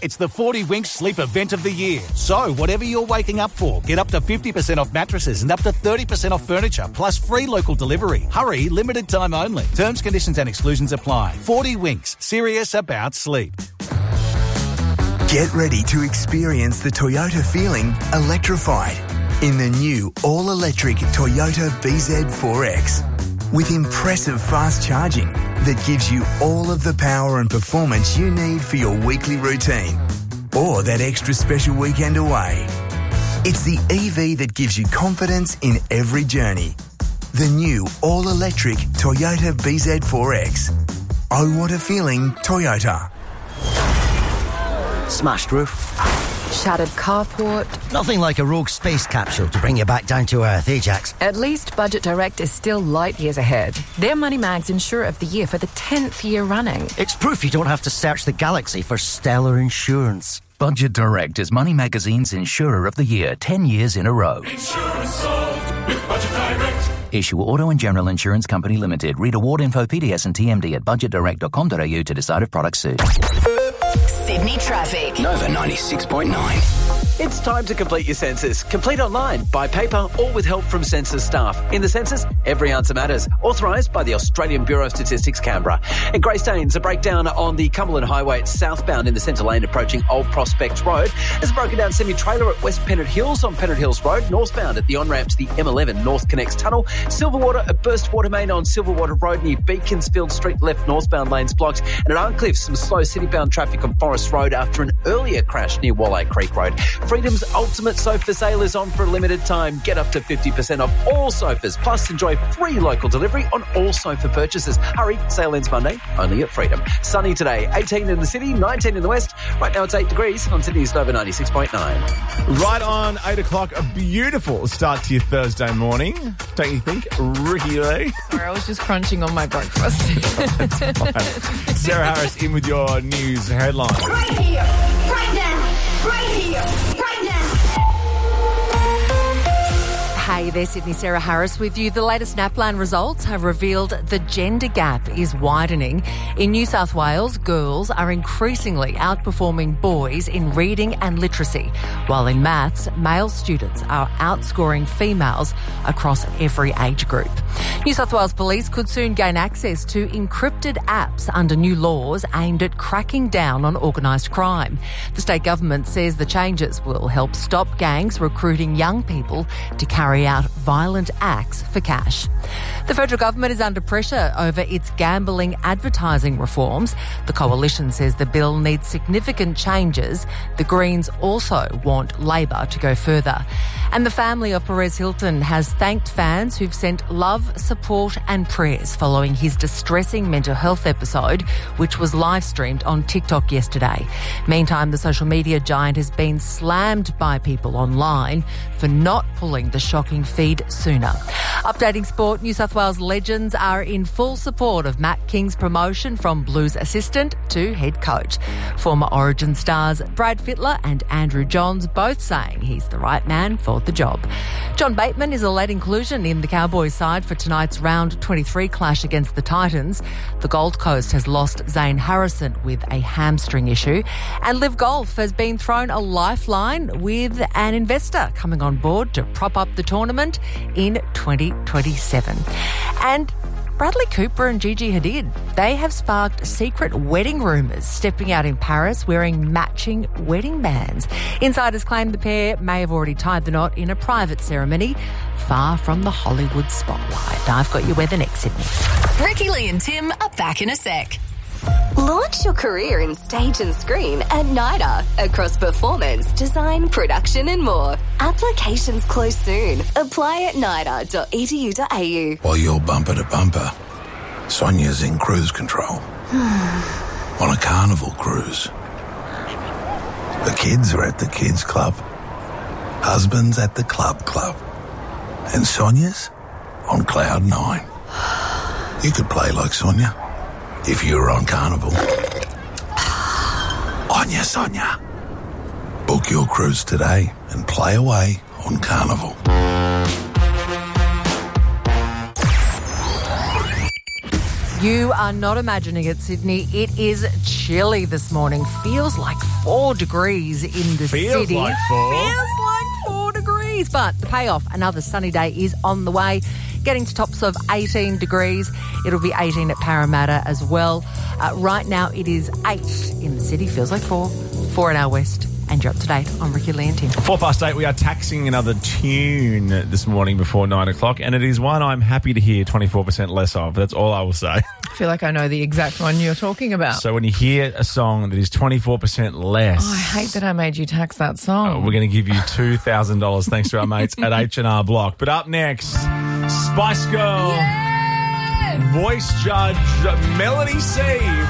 It's the 40 Winks Sleep Event of the Year. So, whatever you're waking up for, get up to 50% off mattresses and up to 30% off furniture, plus free local delivery. Hurry, limited time only. Terms, conditions and exclusions apply. 40 Winks, serious about sleep. Get ready to experience the Toyota feeling electrified in the new all-electric Toyota BZ4X. With impressive fast charging that gives you all of the power and performance you need for your weekly routine or that extra special weekend away. It's the EV that gives you confidence in every journey. The new all-electric Toyota BZ4X. Oh, what a feeling, Toyota. Smashed roof. Shattered carport. Nothing like a rogue space capsule to bring you back down to earth, Ajax. At least Budget Direct is still light years ahead. They're Moneymag's Insurer of the Year for the 10th year running. It's proof you don't have to search the galaxy for stellar insurance. Budget Direct is Money Magazine's Insurer of the Year 10 years in a row. Insurance solved with Budget Direct. Issue Auto and General Insurance Company Limited. Read award info, PDS and TMD at budgetdirect.com.au to decide if products suit. Sydney traffic. Nova 96.9. It's time to complete your census. Complete online, by paper, or with help from census staff. In the census, every answer matters. Authorised by the Australian Bureau of Statistics, Canberra. In Greystanes, a breakdown on the Cumberland Highway southbound in the centre lane approaching Old Prospect Road. There's a broken down semi-trailer at West Pennant Hills on Pennant Hills Road. Northbound at the on-ramp to the M11 North Connects Tunnel. Silverwater, a burst water main on Silverwater Road near Beaconsfield Street. Left northbound lanes blocked. And at Arncliffe, some slow city-bound traffic on Forest Road after an earlier crash near Walleye Creek Road. Freedom's ultimate sofa sale is on for a limited time. Get up to 50% off all sofas, plus enjoy free local delivery on all sofa purchases. Hurry, sale ends Monday, only at Freedom. Sunny today, 18 in the city, 19 in the west. Right now it's 8 degrees on Sydney's Nova 96.9. Right on 8 o'clock, a beautiful start to your Thursday morning, don't you think, Ricky Lee? Sorry, I was just crunching on my breakfast. Sarah Harris in with your news headlines. Right here, right now, right here, right now. Hey there, Sydney, Sarah Harris with you. The latest NAPLAN results have revealed the gender gap is widening. In New South Wales, girls are increasingly outperforming boys in reading and literacy, while in maths, male students are outscoring females across every age group. New South Wales Police could soon gain access to encrypted apps under new laws aimed at cracking down on organised crime. The state government says the changes will help stop gangs recruiting young people to carry out violent acts for cash. The federal government is under pressure over its gambling advertising reforms. The coalition says the bill needs significant changes. The Greens also want Labor to go further. And the family of Perez Hilton has thanked fans who've sent love, support and prayers following his distressing mental health episode, which was live streamed on TikTok yesterday. Meantime, the social media giant has been slammed by people online for not pulling the shocking feed sooner. Updating sport, New South Wales legends are in full support of Matt King's promotion from Blues assistant to head coach. Former Origin stars Brad Fittler and Andrew Johns both saying he's the right man for the job. John Bateman is a late inclusion in the Cowboys side for tonight's round 23 clash against the Titans. The Gold Coast has lost Zane Harrison with a hamstring issue, and Live Golf has been thrown a lifeline with an investor coming on board to prop up the tournament in 2027. And Bradley Cooper and Gigi Hadid, they have sparked secret wedding rumours, stepping out in Paris wearing matching wedding bands. Insiders claim the pair may have already tied the knot in a private ceremony far from the Hollywood spotlight. I've got your weather next, Sydney. Ricky Lee and Tim are back in a sec. Launch your career in stage and screen at NIDA across performance, design, production and more. Applications close soon. Apply at nida.edu.au. While you're bumper to bumper, Sonia's in cruise control. On a carnival cruise. The kids are at the kids club. Husband's at the club. And Sonia's on cloud 9. You could play like Sonia if you were on Carnival. Onya, Sonia. Book your cruise today and play away on Carnival. You are not imagining it, Sydney. It is chilly this morning. Feels like 4 degrees in the city. Feels like 4. Feels like 4 degrees. But the payoff, another sunny day is on the way. Getting to tops of 18 degrees. It'll be 18 at Parramatta as well. Right now it is 8 in the city. Feels like 4. 4 in our west. And you're up to date on Ricky Lee and Tim. 8:04, we are taxing another tune this morning before 9 o'clock, and it is one I'm happy to hear 24% less of. That's all I will say. I feel like I know the exact one you're talking about. So when you hear a song that is 24% less... Oh, I hate that I made you tax that song. We're going to give you $2,000 thanks to our mates at H&R Block. But up next, Spice Girl, Yes! voice judge Melanie C.